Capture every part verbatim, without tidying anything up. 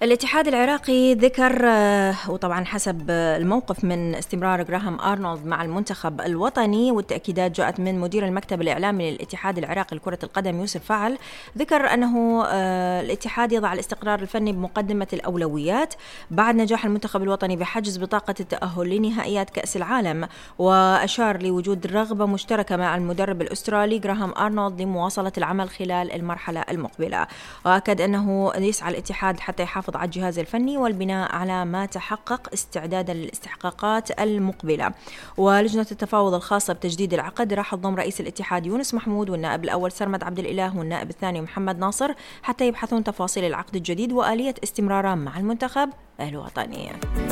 الاتحاد العراقي ذكر وطبعا حسب الموقف من استمرار جراهام أرنولد مع المنتخب الوطني، والتأكيدات جاءت من مدير المكتب الإعلامي للاتحاد العراقي لكرة القدم يوسف فعل، ذكر أنه الاتحاد يضع الاستقرار الفني بمقدمة الأولويات بعد نجاح المنتخب الوطني بحجز بطاقة التأهل لنهائيات كأس العالم، وأشار لوجود رغبة مشتركة مع المدرب الأسترالي جراهام أرنولد لمواصلة العمل خلال المرحلة المقبلة. وأكد أنه يسعى الاتحاد حتى يحافظ على الجهاز الفني والبناء على ما تحقق استعدادا للاستحقاقات المقبلة. ولجنة التفاوض الخاصة بتجديد العقد راح تضم رئيس الاتحاد يونس محمود والنائب الأول سرمد عبد الإله والنائب الثاني محمد ناصر حتى يبحثون تفاصيل العقد الجديد وآلية استمراره مع المنتخب الوطني.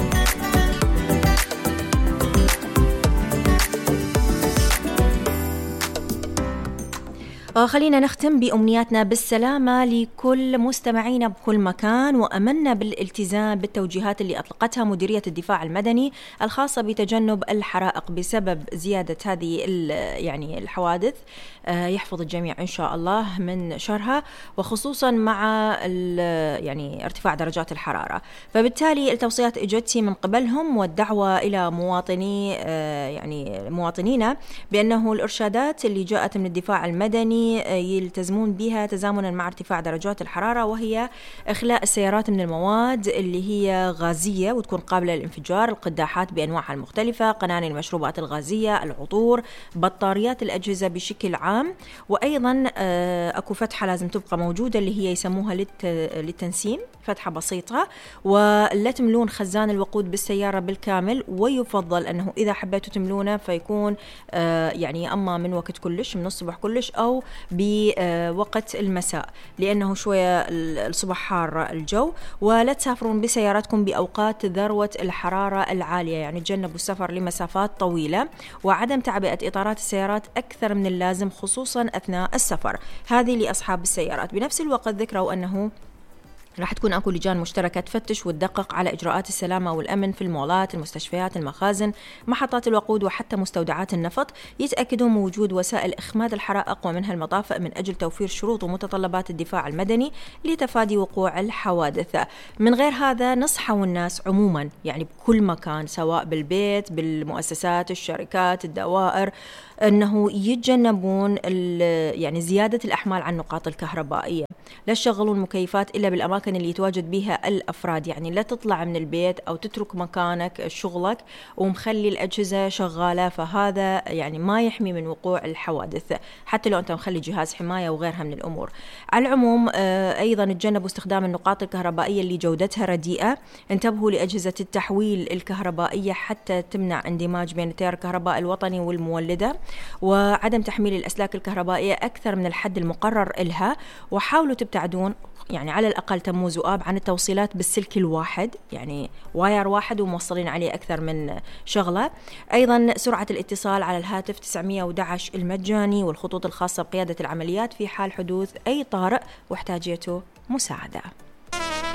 خلينا نختم بأمنياتنا بالسلامة لكل مستمعينا بكل مكان، وأمنا بالالتزام بالتوجيهات اللي أطلقتها مديرية الدفاع المدني الخاصة بتجنب الحرائق بسبب زيادة هذه يعني الحوادث. يحفظ الجميع إن شاء الله من شرها، وخصوصا مع يعني ارتفاع درجات الحرارة. فبالتالي التوصيات اجتي من قبلهم، والدعوة إلى مواطني يعني مواطنينا بأنه الإرشادات اللي جاءت من الدفاع المدني يلتزمون بها تزامنا مع ارتفاع درجات الحرارة، وهي إخلاء السيارات من المواد اللي هي غازية وتكون قابلة للانفجار، القداحات بأنواعها المختلفة، قناني المشروبات الغازية، العطور، بطاريات الأجهزة بشكل عام. وأيضا أكو فتحة لازم تبقى موجودة اللي هي يسموها للتنسيم، فتحة بسيطة، ولا تملون خزان الوقود بالسيارة بالكامل، ويفضل أنه إذا حبيتوا تملونه فيكون يعني أما من وقت كلش من الصبح كلش أو بوقت المساء، لأنه شوية الصبح حار الجو. ولا تسافرون بسياراتكم بأوقات ذروة الحرارة العالية، يعني تجنبوا السفر لمسافات طويلة، وعدم تعبئة إطارات السيارات أكثر من اللازم خصوصا أثناء السفر. هذه لأصحاب السيارات. بنفس الوقت ذكروا أنه راح تكون أكو لجان مشتركة تفتش وتدقق على إجراءات السلامة والأمن في المولات، المستشفيات، المخازن، محطات الوقود، وحتى مستودعات النفط، يتأكدون من وجود وسائل إخماد الحرائق ومنها المطافئ من أجل توفير شروط ومتطلبات الدفاع المدني لتفادي وقوع الحوادث. من غير هذا نصحوا الناس عموما يعني بكل مكان، سواء بالبيت، بالمؤسسات، الشركات، الدوائر، أنه يتجنبون يعني زيادة الأحمال على النقاط الكهربائية. لا تشغلون مكيفات إلا بالأماكن اللي يتواجد بها الأفراد، يعني لا تطلع من البيت أو تترك مكانك شغلك ومخلي الأجهزة شغالة، فهذا يعني ما يحمي من وقوع الحوادث حتى لو أنت مخلي جهاز حماية وغيرها من الأمور. على العموم أيضا تجنبوا استخدام النقاط الكهربائية اللي جودتها رديئة. انتبهوا لأجهزة التحويل الكهربائية حتى تمنع اندماج بين التيار الكهربائي الوطني والمولدة، وعدم تحميل الأسلاك الكهربائية أكثر من الحد المقرر إلها. وحاولوا تبتعدون يعني على الأقل تموا ذؤاب عن التوصيلات بالسلك الواحد، يعني واير واحد وموصلين عليه أكثر من شغلة. أيضا سرعة الاتصال على الهاتف تسعمية وأحد عشر المجاني والخطوط الخاصة بقيادة العمليات في حال حدوث أي طارئ واحتاجيته مساعدة.